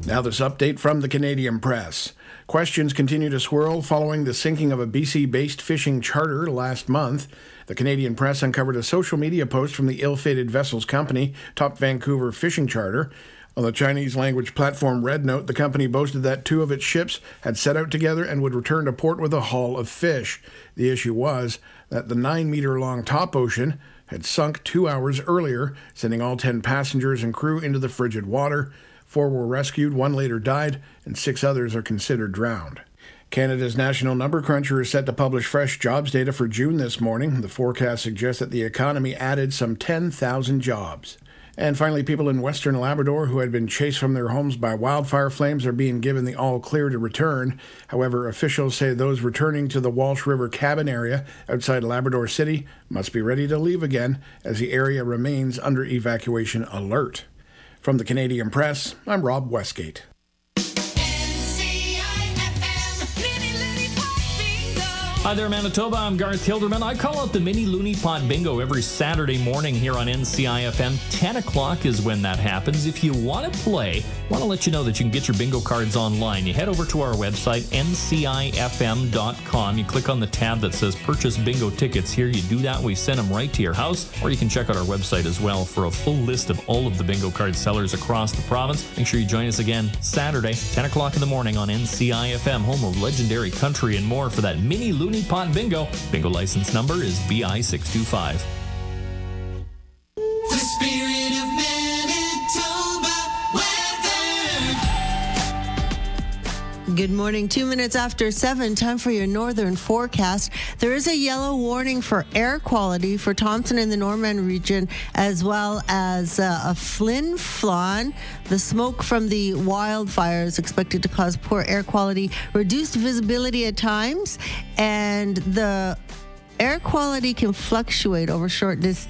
Now this update from the Canadian Press. Questions continue to swirl following the sinking of a BC-based fishing charter last month. The Canadian Press uncovered a social media post from the ill-fated vessel's company, Top Vancouver Fishing Charter. On the Chinese-language platform RedNote, the company boasted that two of its ships had set out together and would return to port with a haul of fish. The issue was that the 9-meter-long Top Ocean had sunk 2 hours earlier, sending all 10 passengers and crew into the frigid water. 4 were rescued, 1 later died, and 6 others are considered drowned. Canada's National Number Cruncher is set to publish fresh jobs data for June this morning. The forecast suggests that the economy added some 10,000 jobs. And finally, people in Western Labrador who had been chased from their homes by wildfire flames are being given the all-clear to return. However, officials say those returning to the Walsh River Cabin area outside Labrador City must be ready to leave again, as the area remains under evacuation alert. From the Canadian Press, I'm Rob Westgate. Hi there, Manitoba. I'm Garth Hilderman. I call out the Mini Looney Pot Bingo every Saturday morning here on NCIFM. 10 o'clock is when that happens. If you want to play, I want to let you know that you can get your bingo cards online. You head over to our website, ncifm.com. You click on the tab that says Purchase Bingo Tickets. Here you do that. We send them right to your house. Or you can check out our website as well for a full list of all of the bingo card sellers across the province. Make sure you join us again Saturday, 10 o'clock in the morning on NCIFM, home of legendary country and more for that Mini Looney Pot Bingo. Bingo license number is BI625. The spirit of Manitoba weather. Good morning. 2 minutes after 7, time for your northern forecast. There is a yellow warning for air quality for Thompson and the Norman region, as well as a Flin Flon. The smoke from the wildfire is expected to cause poor air quality, reduced visibility at times, and the air quality can fluctuate over short distances.